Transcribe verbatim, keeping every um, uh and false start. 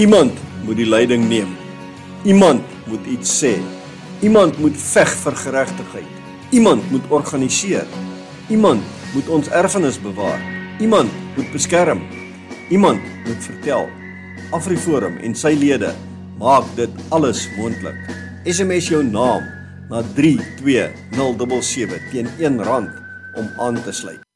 Iemand moet die leiding neem. Iemand moet iets sê. Iemand moet veg vir geregtigheid. Iemand moet organiseer. Iemand moet ons erfenis bewaar. Iemand moet beskerm. Iemand moet vertel. AfriForum en sy lede maak dit alles moontlik. S M S jou naam na drie twee nul sewe sewe teen een rand om aan te sluit.